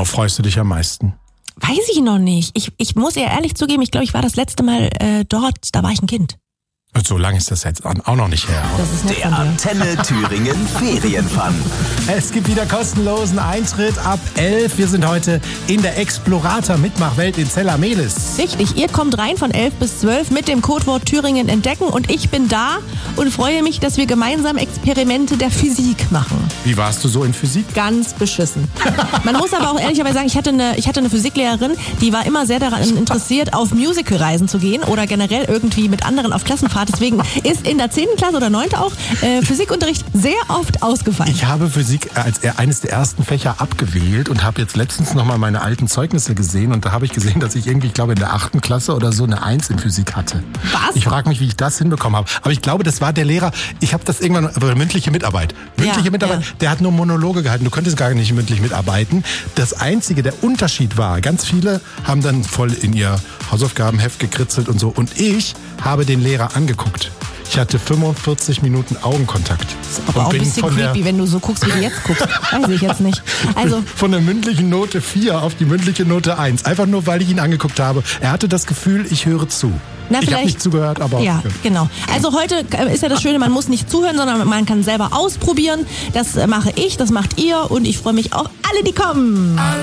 Worauf freust du dich am meisten? Weiß ich noch nicht. Ich muss eher ehrlich zugeben, ich glaube, ich war das letzte Mal dort, da war ich ein Kind. Und so lange ist das jetzt auch noch nicht her. Das ist nett Der Antenne Thüringen Ferienfun. Es gibt wieder kostenlosen Eintritt ab 11. Wir sind heute in der Explorator Mitmachwelt in Zella-Mehlis. Richtig, ihr kommt rein von 11 bis 12 mit dem Codewort Thüringen entdecken und ich bin da und freue mich, dass wir gemeinsam Experimente der Physik machen. Wie warst du so in Physik? Ganz beschissen. Man muss aber auch ehrlicherweise sagen, ich hatte eine Physiklehrerin, die war immer sehr daran interessiert, auf Musicalreisen zu gehen oder generell irgendwie mit anderen auf Klassenfahrt. Deswegen ist in der 10. Klasse oder 9. auch Physikunterricht sehr oft ausgefallen. Ich habe Physik als eines der ersten Fächer abgewählt und habe jetzt letztens nochmal meine alten Zeugnisse gesehen und da habe ich gesehen, dass ich irgendwie, ich glaube in der 8. Klasse oder so eine 1 in Physik hatte. Was? Ich frage mich, wie ich das hinbekommen habe. Aber ich glaube, das war der Lehrer, ich habe das irgendwann, mündliche Mitarbeit. Der hat nur Monologe gehalten, du könntest gar nicht mündlich mitarbeiten. Das Einzige, der Unterschied war, ganz viele haben dann voll in ihr Hausaufgabenheft gekritzelt und so und ich habe den Lehrer angeguckt. Ich hatte 45 Minuten Augenkontakt. Das ist aber auch ein bisschen creepy, wenn du so guckst, wie du jetzt guckst. Weiß ich jetzt nicht. Also von der mündlichen Note 4 auf die mündliche Note 1. Einfach nur, weil ich ihn angeguckt habe. Er hatte das Gefühl, ich höre zu. Ich habe nicht zugehört, aber... Ja, genau. Also heute ist ja das Schöne, man muss nicht zuhören, sondern man kann selber ausprobieren. Das mache ich, das macht ihr und ich freue mich auf alle, die kommen.